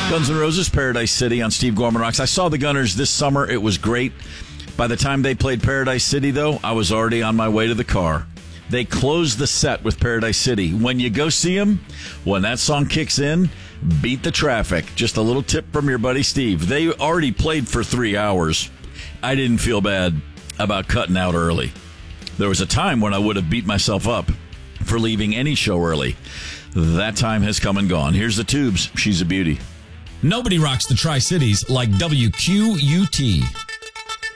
Guns N' Roses, Paradise City on Steve Gorman Rocks. I saw the Gunners this summer. It was great. By the time they played Paradise City, though, I was already on my way to the car. They closed the set with Paradise City. When you go see them, when that song kicks in, beat the traffic. Just a little tip from your buddy Steve. They already played for 3 hours. I didn't feel bad about cutting out early. There was a time when I would have beat myself up for leaving any show early. That time has come and gone. Here's the Tubes. She's a beauty. Nobody rocks the Tri-Cities like WQUT.